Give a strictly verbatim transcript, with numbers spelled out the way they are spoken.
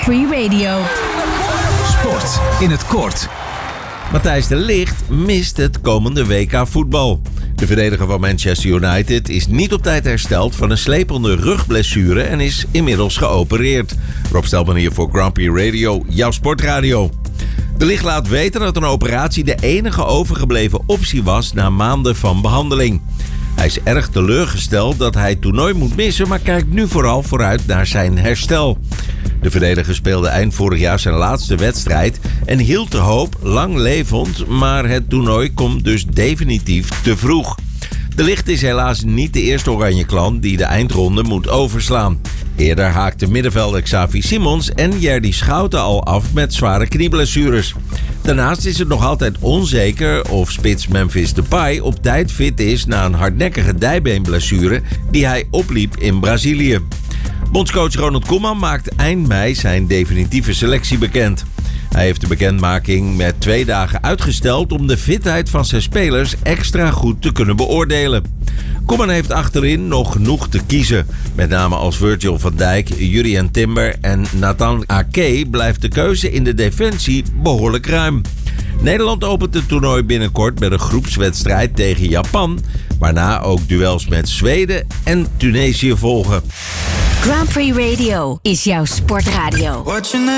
Free Radio. Sport in het kort. Matthijs de Ligt mist het komende W K voetbal. De verdediger van Manchester United is niet op tijd hersteld van een slepende rugblessure en is inmiddels geopereerd. Rob Stelman hier voor Grand Prix Radio, jouw sportradio. De Ligt laat weten dat een operatie de enige overgebleven optie was na maanden van behandeling. Hij is erg teleurgesteld dat hij het toernooi moet missen, maar kijkt nu vooral vooruit naar zijn herstel. De verdediger speelde eind vorig jaar zijn laatste wedstrijd en hield de hoop lang levend, maar het toernooi komt dus definitief te vroeg. De Ligt is helaas niet de eerste oranje klant die de eindronde moet overslaan. Eerder haakten middenvelder Xavi Simons en Jerdy Schouten al af met zware knieblessures. Daarnaast is het nog altijd onzeker of spits Memphis Depay op tijd fit is na een hardnekkige dijbeenblessure die hij opliep in Brazilië. Bondscoach Ronald Koeman maakt eind mei zijn definitieve selectie bekend. Hij heeft de bekendmaking met twee dagen uitgesteld om de fitheid van zijn spelers extra goed te kunnen beoordelen. Koeman heeft achterin nog genoeg te kiezen. Met name als Virgil van Dijk, Jurrien Timber en Nathan Ake blijft de keuze in de defensie behoorlijk ruim. Nederland opent het toernooi binnenkort met een groepswedstrijd tegen Japan, waarna ook duels met Zweden en Tunesië volgen. Grand Prix Radio is jouw sportradio.